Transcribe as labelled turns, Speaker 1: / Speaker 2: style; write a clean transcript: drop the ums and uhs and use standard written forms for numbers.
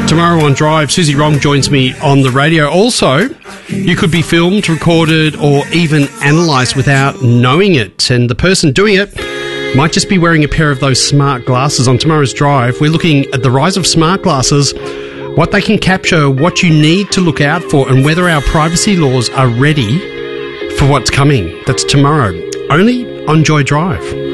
Speaker 1: Tomorrow on Drive, Susie Wrong joins me on the radio. Also, you could be filmed, recorded, or even analysed without knowing it. And the person doing it might just be wearing a pair of those smart glasses. On tomorrow's Drive, we're looking at the rise of smart glasses, what they can capture, what you need to look out for, and whether our privacy laws are ready for what's coming. That's tomorrow, only on Joy Drive.